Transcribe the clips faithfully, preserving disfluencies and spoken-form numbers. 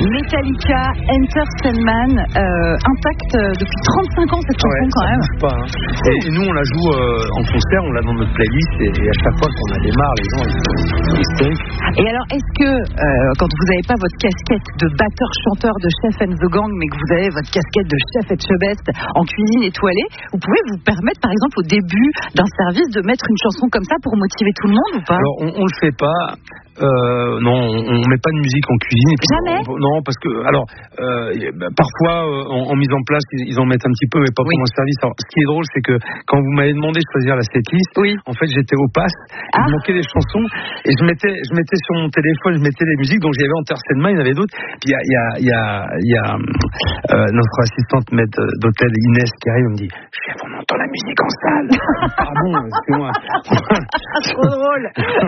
Metallica, Enter Sandman, euh, intact depuis trente-cinq ans cette chanson, ouais, quand même. Pas, hein. et, et nous on la joue euh, en concert, on l'a dans notre playlist et, et à chaque fois qu'on a démarre, les gens ils sont hystériques. Et alors est-ce que euh, quand vous n'avez pas votre casquette de batteur-chanteur de Chef and the Gang, mais que vous avez votre casquette de Chef Etchebest en cuisine étoilée, vous pouvez vous permettre par exemple au début d'un service de mettre une chanson comme ça pour motiver tout le monde ou pas? Alors on, on le fait pas. Euh, non, on, on met pas de musique en cuisine. Et puis, Jamais. On, non, parce que alors euh, bah, parfois euh, en, en mise en place ils, ils en mettent un petit peu, mais pas oui. pour un service. Alors, ce qui est drôle, c'est que quand vous m'avez demandé de choisir la setlist, oui. en fait j'étais au pass, ah. il manquait des chansons et je mettais, je mettais sur mon téléphone, je mettais des musiques. Donc j'avais Enter Sandman, il y en avait d'autres. Puis il y a, il y a, il y a, il y a euh, notre assistante maître d'hôtel Inès qui arrive et me dit, chef, on entend la musique en salle. Pardon, excusez-moi. Trop drôle.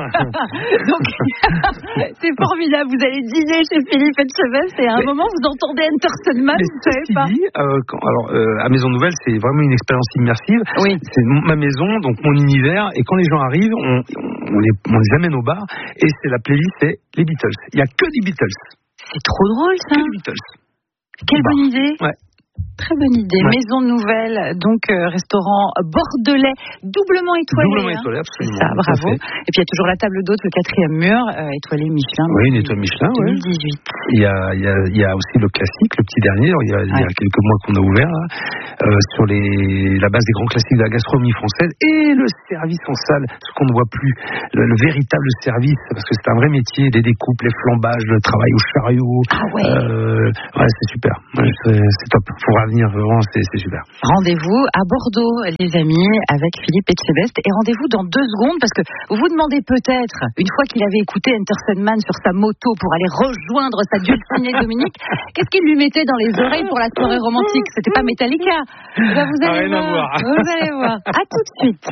Donc c'est formidable, vous allez dîner chez Philippe Etchebest et à un mais, moment vous entendez Enter Sandman, vous savez pas. Dit, euh, quand, alors euh, à Maison Nouvelle c'est vraiment une expérience immersive. Oui. C'est ma maison, donc mon univers, et quand les gens arrivent, on, on, les, on les amène au bar et c'est la playlist, c'est les Beatles. Il y a que des Beatles. C'est trop drôle ça. Que des Beatles. Quelle bonne idée. Ouais. Très bonne idée. Ouais. Maison Nouvelle, donc euh, restaurant bordelais, doublement étoilé. Doublement hein. étoilé, absolument. C'est ça, bravo. Et puis il y a toujours la table d'hôte, le quatrième mur, euh, étoilé Michelin. Oui, une étoile Michelin, deux mille dix-huit. Ouais. Il y a, il y a, il y a aussi le classique, le petit dernier. Il y a, ouais. il y a quelques mois qu'on a ouvert là, euh, sur les, la base des grands classiques de la gastronomie française et le service en salle, ce qu'on ne voit plus, le, le véritable service, parce que c'est un vrai métier, les découpes, les flambages, le travail au chariot. Ah ouais. Euh, ouais, c'est super. Ouais, c'est, c'est top. Faut revenir vraiment. C'est, c'est super. Rendez-vous à Bordeaux, les amis, avec Philippe Etchebest. Et rendez-vous dans deux secondes, parce que vous vous demandez peut-être, une fois qu'il avait écouté Enter Sandman sur sa moto pour aller rejoindre sa dulcinée Dominique, qu'est-ce qu'il lui mettait dans les oreilles pour la soirée romantique? C'était pas Metallica. Ben vous allez Rien voir. à voir. Vous allez voir. À tout de suite.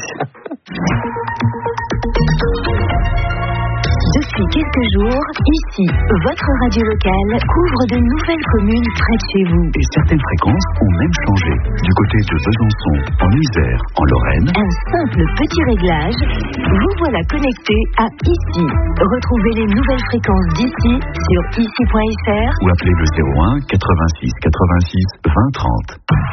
Depuis quelques jours, ici, votre radio locale couvre de nouvelles communes près de chez vous. Et certaines fréquences ont même changé. Du côté de Besançon, en Isère, en Lorraine. Un simple petit réglage, vous voilà connecté à ici. Retrouvez les nouvelles fréquences d'ici sur ici point f r ou appelez le zéro un quatre-vingt-six quatre-vingt-six vingt trente.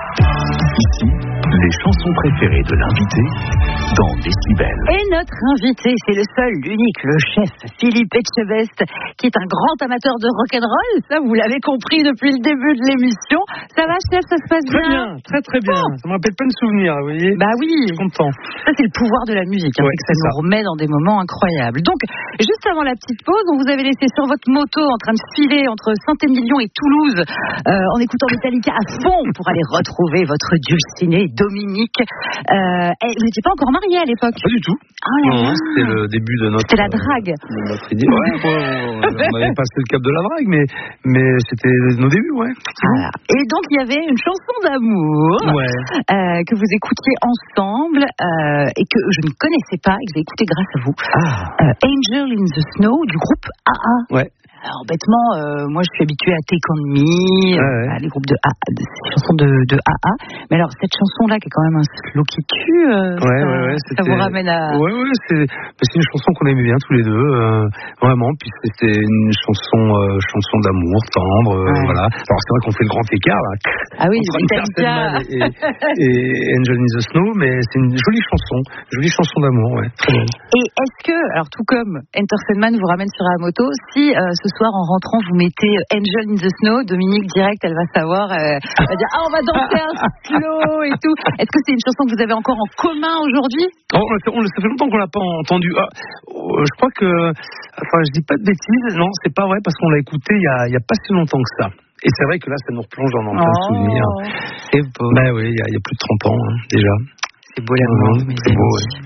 Ici, les chansons préférées de l'invité dans Décibel. Et notre invité, c'est le seul, l'unique, le chef Philippe Etchebest, qui est un grand amateur de rock'n'roll. Ça, vous l'avez compris depuis le début de l'émission. Ça va, chef, ça se passe très bien? bien, très très bien. Oh. Ça me rappelle plein de souvenirs, vous voyez. Bah oui. Je suis content. Ça, c'est le pouvoir de la musique. Hein, ouais, c'est que ça nous ça. remet dans des moments incroyables. Donc, juste avant la petite pause, on vous avait laissé sur votre moto en train de filer entre Saint-Émilion et Toulouse, euh, en écoutant Metallica à fond pour aller retrouver votre dulcinée Dominique. Euh, vous n'étiez pas encore mariés à l'époque? Pas du tout. Oh là non, là. C'était le début de notre. C'était la drague. Euh, de notre idée. Ouais, ouais, on, on avait passé le cap de la drague, mais, mais c'était nos débuts, ouais. Voilà. Et donc, il y avait une chanson d'amour ouais. euh, que vous écoutiez ensemble euh, et que je ne connaissais pas et que j'ai écouté grâce à vous. Ah. Euh, Angel in the Snow du groupe A A. Ouais. Alors bêtement, euh, moi je suis habituée à Take On Me, ouais, euh, ouais. les groupes de A A, des chansons de, de A A. Mais alors cette chanson-là qui est quand même un slow qui tue, euh, ouais, ça, ouais, ouais, ça vous ramène à... Ouais, ouais, c'est, c'est une chanson qu'on aimait bien tous les deux, euh, vraiment. Puis c'était une chanson, euh, chanson d'amour, tendre, euh, ouais. voilà. Alors c'est vrai qu'on fait le grand écart là. Ah oui, entre Metallica et, et Angel in the Snow, mais c'est une jolie chanson, jolie chanson d'amour, ouais. Très belle. Et est-ce que, alors tout comme Enter Sandman vous ramène sur la moto, si euh, ce soir en rentrant vous mettez Angel in the Snow, Dominique direct elle va savoir, euh, elle va dire ah on va danser un slow et tout. Est-ce que c'est une chanson que vous avez encore en commun aujourd'hui? Oh, on, ça fait longtemps qu'on l'a pas entendu. Ah, je crois que, enfin je dis pas de bêtises, non c'est pas vrai parce qu'on l'a écouté il y a, il y a pas si longtemps que ça. Et c'est vrai que là ça nous replonge dans plein de oh, souvenirs. C'est beau. Bah oui, il y, y a plus de trente ans hein, déjà. C'est beau l'amour. Mmh, c'est beau. Ouais.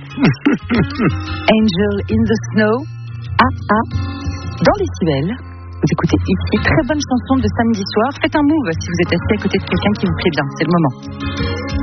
Angel in the Snow, A A, dans Décibel. Vous écoutez ici, très bonne chanson de samedi soir. Faites un move si vous êtes assis à côté de quelqu'un qui vous plaît bien, c'est le moment.